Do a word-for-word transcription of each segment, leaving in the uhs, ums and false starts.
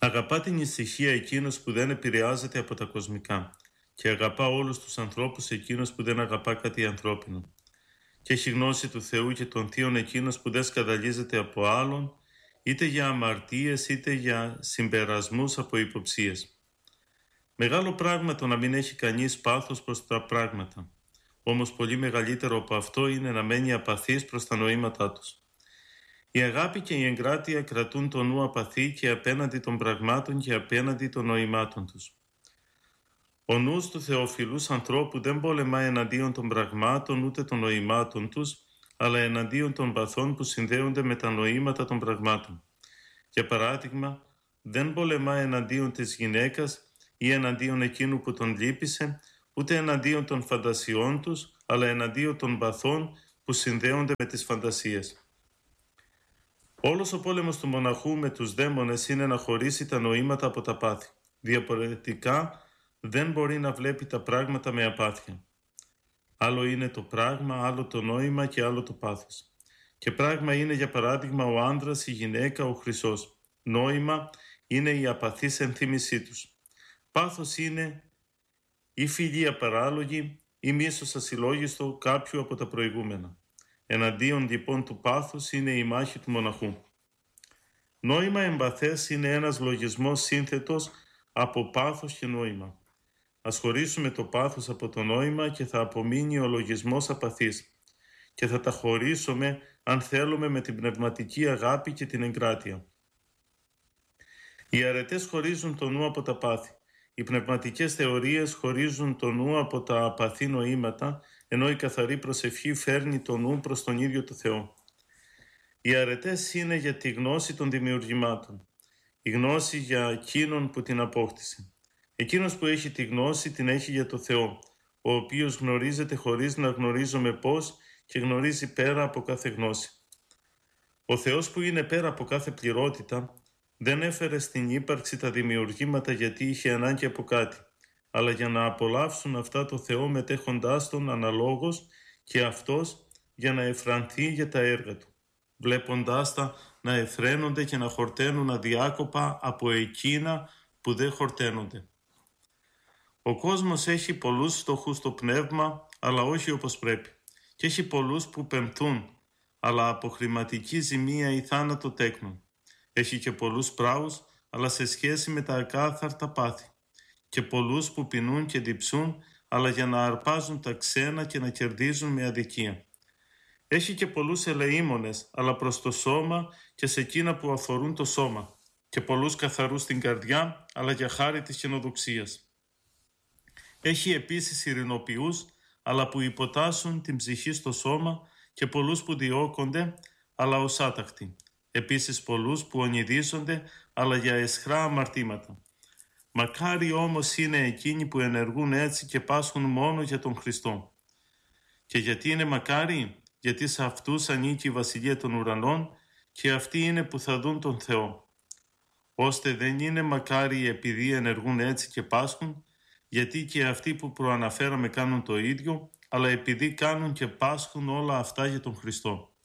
Αγαπά την ησυχία εκείνος που δεν επηρεάζεται από τα κοσμικά και αγαπά όλους τους ανθρώπους εκείνος που δεν αγαπά κάτι ανθρώπινο. Και έχει γνώση του Θεού και των θείων εκείνος που δεν σκανδαλίζεται από άλλον, είτε για αμαρτίες είτε για συμπερασμούς από υποψίες. Μεγάλο πράγμα το να μην έχει κανείς πάθος προς τα πράγματα. Όμως πολύ μεγαλύτερο από αυτό είναι να μένει απαθής προς τα νοήματά τους. Η αγάπη και η εγκράτεια κρατούν το νου απαθή και απέναντι των πραγμάτων και απέναντι των νοημάτων τους. Ο νους του θεοφιλούς ανθρώπου δεν πολεμά εναντίον των πραγμάτων ούτε των νοημάτων τους, αλλά εναντίον των παθών που συνδέονται με τα νοήματα των πραγμάτων. Για παράδειγμα, δεν πολεμά εναντίον της γυναίκας ή εναντίον εκείνου που τον λύπησε, ούτε εναντίον των φαντασιών τους, αλλά εναντίον των παθών που συνδέονται με τις φαντασίες. Όλος ο πόλεμος του μοναχού με τους δαίμονες είναι να χωρίσει τα νοήματα από τα πάθη. Διαφορετικά δεν μπορεί να βλέπει τα πράγματα με απάθεια. Άλλο είναι το πράγμα, άλλο το νόημα και άλλο το πάθος. Και πράγμα είναι για παράδειγμα ο άνδρας, η γυναίκα, ο χρυσός. Νόημα είναι η απαθής ενθύμησή τους. Πάθος είναι η φιλία παράλογη ή μίσος ασυλλόγιστο κάποιου από τα προηγούμενα. Εναντίον λοιπόν του πάθους είναι η μάχη του μοναχού. Νόημα εμπαθές είναι ένας λογισμός σύνθετος από πάθος και νόημα. Ας χωρίσουμε το πάθος από το νόημα και θα απομείνει ο λογισμός απαθής και θα τα χωρίσουμε αν θέλουμε με την πνευματική αγάπη και την εγκράτεια. Οι αρετές χωρίζουν το νου από τα πάθη. Οι πνευματικές θεωρίες χωρίζουν το νου από τα απαθή νοήματα, ενώ η καθαρή προσευχή φέρνει το νου προς τον ίδιο το Θεό. Οι αρετές είναι για τη γνώση των δημιουργημάτων, η γνώση για εκείνον που την απόκτησε. Εκείνος που έχει τη γνώση την έχει για το Θεό, ο οποίος γνωρίζεται χωρίς να γνωρίζουμε πώς και γνωρίζει πέρα από κάθε γνώση. Ο Θεός που είναι πέρα από κάθε πληρότητα δεν έφερε στην ύπαρξη τα δημιουργήματα γιατί είχε ανάγκη από κάτι, αλλά για να απολαύσουν αυτά το Θεό μετέχοντάς τον αναλόγως και αυτός για να εφρανθεί για τα έργα του, βλέποντάς τα να εφραίνονται και να χορταίνουν αδιάκοπα από εκείνα που δεν χορταίνονται. Ο κόσμος έχει πολλούς φτωχούς στο πνεύμα, αλλά όχι όπως πρέπει, και έχει πολλούς που πεμφθούν, αλλά από χρηματική ζημία ή θάνατο τέκνον. Έχει και πολλούς πράους, αλλά σε σχέση με τα ακάθαρτα πάθη, και πολλούς που πεινούν και διψούν, αλλά για να αρπάζουν τα ξένα και να κερδίζουν με αδικία. Έχει και πολλούς ελεήμονες, αλλά προς το σώμα και σε εκείνα που αφορούν το σώμα, και πολλούς καθαρούς στην καρδιά, αλλά για χάρη της καινοδοξίας. Έχει επίσης ειρηνοποιούς, αλλά που υποτάσσουν την ψυχή στο σώμα, και πολλούς που διώκονται, αλλά ως άτακτοι. Επίσης πολλούς που ονειδίζονται, αλλά για αισχρά αμαρτήματα. Μακάρι όμως είναι εκείνοι που ενεργούν έτσι και πάσχουν μόνο για τον Χριστό. Και γιατί είναι μακάρι? Γιατί σε αυτούς ανήκει η Βασιλεία των Ουρανών και αυτοί είναι που θα δουν τον Θεό. Ώστε δεν είναι μακάρι επειδή ενεργούν έτσι και πάσχουν, γιατί και αυτοί που προαναφέραμε κάνουν το ίδιο, αλλά επειδή κάνουν και πάσχουν όλα αυτά για τον Χριστό.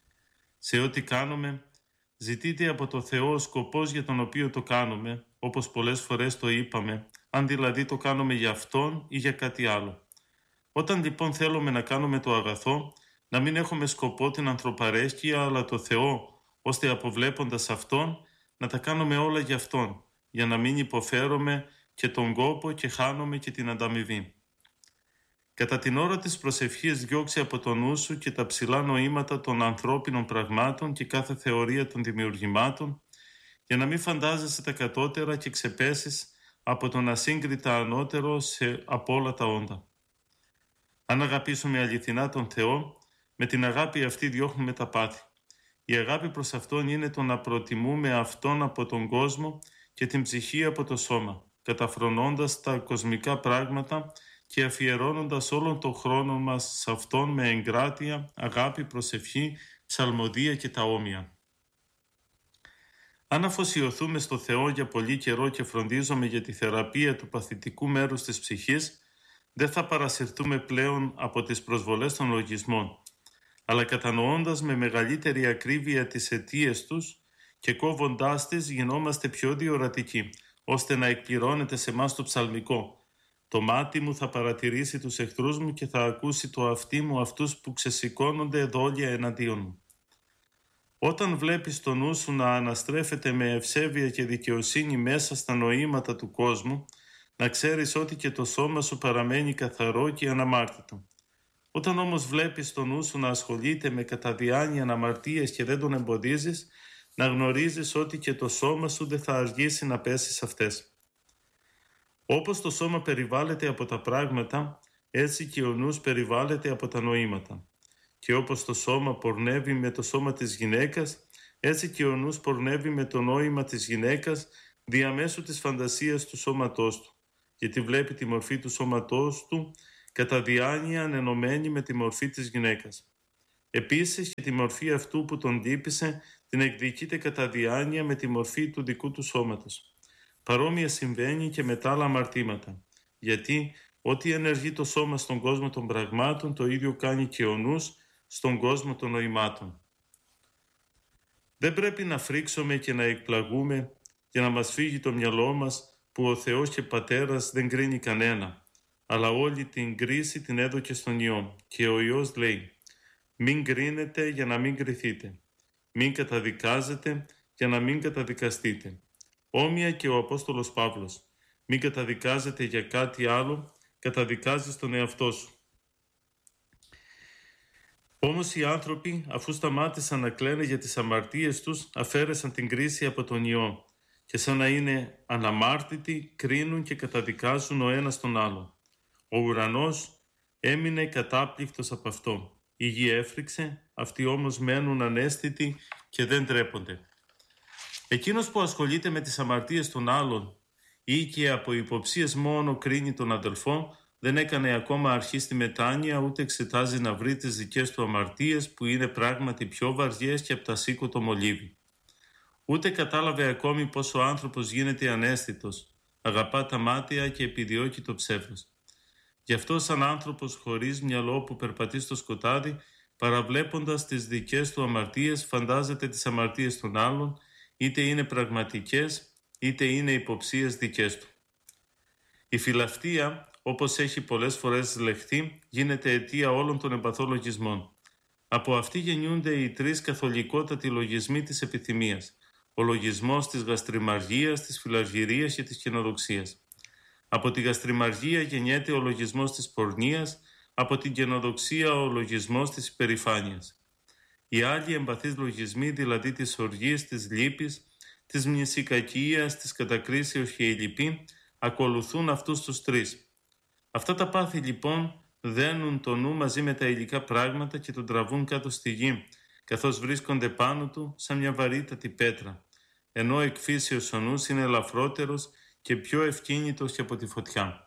Σε ό,τι κάνουμε, ζητείτε από το Θεό ο σκοπός για τον οποίο το κάνουμε, όπως πολλές φορές το είπαμε, αν δηλαδή το κάνουμε για Αυτόν ή για κάτι άλλο. Όταν λοιπόν θέλουμε να κάνουμε το αγαθό, να μην έχουμε σκοπό την ανθρωπαρέσκεια, αλλά το Θεό, ώστε αποβλέποντας Αυτόν, να τα κάνουμε όλα για Αυτόν, για να μην υποφέρουμε και τον κόπο και χάνουμε και την ανταμοιβή. Κατά την ώρα της προσευχής διώξε από το νου σου και τα ψηλά νοήματα των ανθρώπινων πραγμάτων και κάθε θεωρία των δημιουργημάτων, για να μην φαντάζεσαι τα κατώτερα και ξεπέσεις από τον ασύγκριτα ανώτερο σε από όλα τα όντα. Αν αγαπήσουμε αληθινά τον Θεό, με την αγάπη αυτή διώχνουμε τα πάθη. Η αγάπη προς Αυτόν είναι το να προτιμούμε Αυτόν από τον κόσμο και την ψυχή από το σώμα, καταφρονώντας τα κοσμικά πράγματα και αφιερώνοντας όλον τον χρόνο μας σε Αυτόν με εγκράτεια, αγάπη, προσευχή, ψαλμοδία και τα όμοια. Αν αφοσιωθούμε στο Θεό για πολύ καιρό και φροντίζουμε για τη θεραπεία του παθητικού μέρους της ψυχής, δεν θα παρασυρθούμε πλέον από τις προσβολές των λογισμών, αλλά κατανοώντας με μεγαλύτερη ακρίβεια τις αιτίες τους και κόβοντάς τις γινόμαστε πιο διορατικοί, ώστε να εκπληρώνεται σε μας το ψαλμικό. Το μάτι μου θα παρατηρήσει τους εχθρούς μου και θα ακούσει το αυτί μου αυτούς που ξεσηκώνονται δόλια εναντίον μου. Όταν βλέπεις το νου σου να αναστρέφεται με ευσέβεια και δικαιοσύνη μέσα στα νοήματα του κόσμου, να ξέρεις ότι και το σώμα σου παραμένει καθαρό και αναμάρτητο. Όταν όμως βλέπεις το νου σου να ασχολείται με καταδιάνοια αμαρτίες και δεν τον εμποδίζεις, να γνωρίζεις ότι και το σώμα σου δεν θα αργήσει να πέσει σε αυτές. Όπως το σώμα περιβάλλεται από τα πράγματα, έτσι και ο νους περιβάλλεται από τα νοήματα. Και όπως το σώμα πορνεύει με το σώμα της γυναίκας, έτσι και ο νους πορνεύει με το νόημα της γυναίκας διαμέσου της φαντασίας του σώματός του, γιατί βλέπει τη μορφή του σώματός του κατά διάνοια ανενωμένη με τη μορφή της γυναίκας. Επίσης και τη μορφή αυτού που τον τύπησε την εκδικείται κατά διάνοια με τη μορφή του δικού του σώματος. Παρόμοια συμβαίνει και με τα άλλα αμαρτήματα, γιατί ό,τι ενεργεί το σώμα στον κόσμο των πραγμάτων, το ίδιο κάνει και ο νους στον κόσμο των νοημάτων. Δεν πρέπει να φρίξουμε και να εκπλαγούμε για να μας φύγει το μυαλό μας που ο Θεός και Πατέρας δεν κρίνει κανένα, αλλά όλη την κρίση την έδωκε στον Υιό και ο Υιός λέει «Μην κρίνετε για να μην κριθείτε, μην καταδικάζετε για να μην καταδικαστείτε». Όμοια και ο Απόστολος Παύλος, μην καταδικάζετε για κάτι άλλο, καταδικάζεις τον εαυτό σου. Όμως οι άνθρωποι, αφού σταμάτησαν να κλαίνε για τις αμαρτίες τους, αφαίρεσαν την κρίση από τον Υιό και σαν να είναι αναμάρτητοι, κρίνουν και καταδικάζουν ο ένας τον άλλο. Ο ουρανός έμεινε κατάπληκτος από αυτό. Η γη έφρυξε, αυτοί όμως μένουν ανέστητοι και δεν τρέπονται. Εκείνος που ασχολείται με τις αμαρτίες των άλλων ή και από υποψίες μόνο κρίνει τον αδελφό, δεν έκανε ακόμα αρχή στη μετάνοια, ούτε εξετάζει να βρει τις δικές του αμαρτίες που είναι πράγματι πιο βαριές και από τα σίκο το μολύβι. Ούτε κατάλαβε ακόμη πως ο άνθρωπος γίνεται ανέστητος, αγαπά τα μάτια και επιδιώκει το ψεύδος. Γι' αυτό σαν άνθρωπος χωρίς μυαλό που περπατεί στο σκοτάδι, παραβλέποντας τις δικές του αμαρτίες, φαντάζεται τις αμαρτίες των άλλων, είτε είναι πραγματικές, είτε είναι υποψίες δικές του. Η φιλαυτία, όπως έχει πολλές φορές λεχθεί, γίνεται αιτία όλων των εμπαθών λογισμών. Από αυτή γεννιούνται οι τρεις καθολικότατοι λογισμοί της επιθυμίας. Ο λογισμός της γαστριμαργίας, της φιλαργυρίας και της καινοδοξίας. Από τη γαστριμαργία γεννιέται ο λογισμός της πορνείας, από την καινοδοξία ο λογισμός της υπερηφάνειας. Οι άλλοι εμπαθείς λογισμοί, δηλαδή της οργής, της λύπης, της μνησικακίας, της κατακρίσεως και η λυπή, ακολουθούν αυτούς τους τρεις. Αυτά τα πάθη λοιπόν δένουν το νου μαζί με τα υλικά πράγματα και τον τραβούν κάτω στη γη, καθώς βρίσκονται πάνω του σαν μια βαρύτατη πέτρα, ενώ εκ φύσεως ο νους είναι ελαφρότερος και πιο ευκίνητος και από τη φωτιά.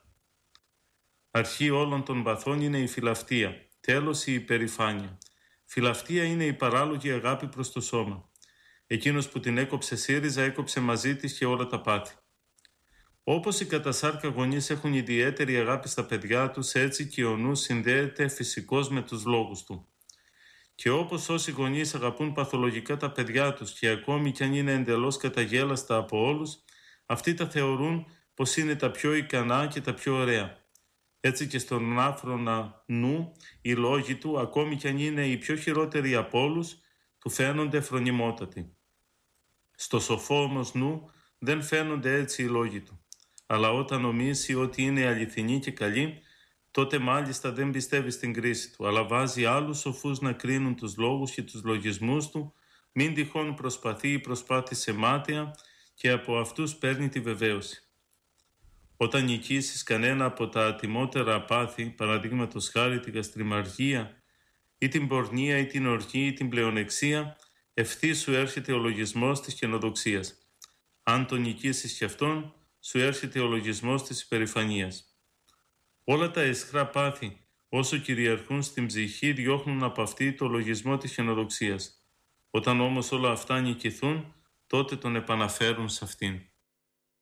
Αρχή όλων των παθών είναι η φιλαυτία, τέλος η υπερηφάνεια. Φιλαυτία είναι η παράλογη αγάπη προς το σώμα. Εκείνος που την έκοψε ΣΥΡΙΖΑ έκοψε μαζί της και όλα τα πάθη. Όπως οι κατασάρκα γονείς έχουν ιδιαίτερη αγάπη στα παιδιά τους, έτσι και ο νους συνδέεται φυσικώς με τους λόγους του. Και όπως όσοι γονείς αγαπούν παθολογικά τα παιδιά τους και ακόμη κι αν είναι εντελώς καταγέλαστα από όλους, αυτοί τα θεωρούν πως είναι τα πιο ικανά και τα πιο ωραία. Έτσι και στον άφρονα νου, οι λόγοι του, ακόμη κι αν είναι οι πιο χειρότεροι από όλους, του φαίνονται φρονιμότατοι. Στο σοφό όμως νου δεν φαίνονται έτσι οι λόγοι του. Αλλά όταν νομίζει ότι είναι αληθινή και καλή, τότε μάλιστα δεν πιστεύει στην κρίση του, αλλά βάζει άλλους σοφούς να κρίνουν τους λόγους και τους λογισμούς του, μην τυχόν προσπαθεί ή προσπάθησε μάταια και από αυτούς παίρνει τη βεβαίωση. Όταν νικήσεις κανένα από τα ατιμότερα πάθη, παραδείγματος χάρη τη γαστριμαργία ή την πορνεία ή την οργή ή την πλεονεξία, ευθύς σου έρχεται ο λογισμός της καινοδοξίας. Αν τον νικήσεις κι αυτόν, σου έρχεται ο λογισμός της υπερηφανίας. Όλα τα αισχρά πάθη, όσο κυριαρχούν στην ψυχή, διώχνουν από αυτή το λογισμό της καινοδοξίας. Όταν όμως όλα αυτά νικηθούν, τότε τον επαναφέρουν σε αυτήν.